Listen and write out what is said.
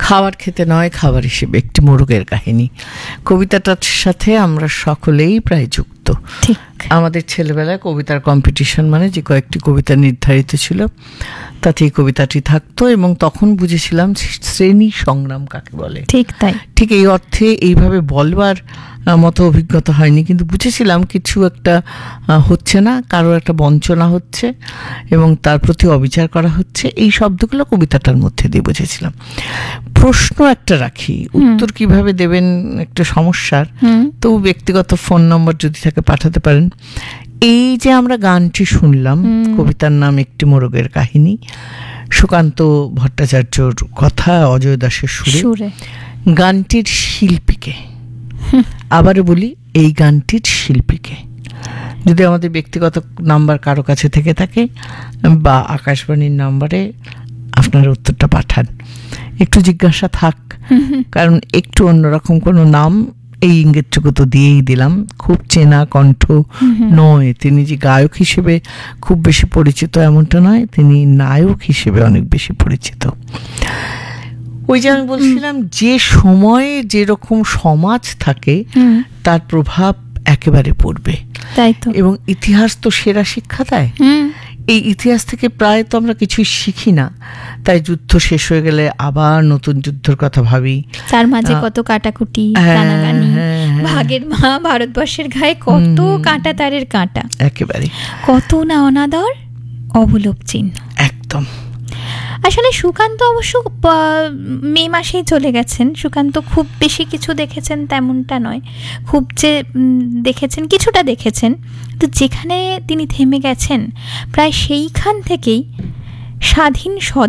খাবার খেতে নয়, খাবার হিসেবে একটি মোরগের কাহিনী। কবিতাটার সাথে আমরা সকলেই প্রায় যুক্ত। ঠিক। আমাদের ছেলেবেলায় কবিতার কম্পিটিশন মানে যে কয়েকটি কবিতা নির্ধারিত ছিল তাতে এই কবিতাটি থাকতো, এবং তখন বুঝেছিলাম শ্রেণী সংগ্রাম কাকে বলে। ঠিক তাই। ঠিক এই অর্থে এইভাবে বলবার মতো অভিজ্ঞতা হয়নি, কিন্তু বুঝেছিলাম কিছু একটা হচ্ছে না, কারোর একটা বঞ্চনা হচ্ছে এবং তার প্রতি অবিচার করা হচ্ছে। এই শব্দগুলো কবিতাটার মধ্যে দিয়ে বুঝেছিলাম। প্রশ্ন একটা রাখি, উত্তর কিভাবে দেবেন একটা সমস্যার, তো ব্যক্তিগত ফোন নম্বর যদি থাকে পাঠাতে পারেন। এই যে আমরা গানটি শুনলাম, কবিতার নাম একটি মোরগের কাহিনী, সুকান্ত ভট্টাচার্যর কথা, অজয় দাসের সুরে। গানটির শিল্পীকে আবারও বলি, এই গানটির শিল্পীকে যদি আমাদের ব্যক্তিগত নাম্বার কারো কাছে থেকে থাকে বা আকাশবাণীর নাম্বারে আপনার উত্তরটা পাঠান। একটু জিজ্ঞাসা থাক, কারণ একটু অন্যরকম কোনো নাম, এই ইঙ্গিতটুকু তো দিয়েই দিলাম। খুব চেনা কণ্ঠ নয়, তিনি যে গায়ক হিসেবে খুব বেশি পরিচিত এমনটা নয়, তিনি নায়ক হিসেবে অনেক বেশি পরিচিত। ওই যে আমি বলছিলাম, যে সময়ে যেরকম সমাজ থাকে তার প্রভাব একেবারে পড়বে, তাই তো। এবং ইতিহাস তো সেরা শিক্ষা দেয়। এই ইতিহাস থেকে প্রায় তো আমরা কিছুই শিখি না, তাই যুদ্ধ শেষ হয়ে গেলে আবার নতুন যুদ্ধের কথা ভাবি। তার মাঝে কত কাটাকুটি, কানাকানি, ভাগের মা ভারতবর্ষের গায়ে কত কাঁটা, তারের কাঁটা, একেবারে কত না অনাদর, অবলোপ চিহ্ন। একদম। আসলে সুকান্ত অবশ্য মে মাসেই চলে গেছেন। সুকান্ত খুব বেশি কিছু দেখেছেন তেমনটা নয়, খুব যে দেখেছেন কিছুটা দেখেছেন, তো যেখানে তিনি থেমে গেছেন প্রায় সেইখান থেকেই স্বাধীন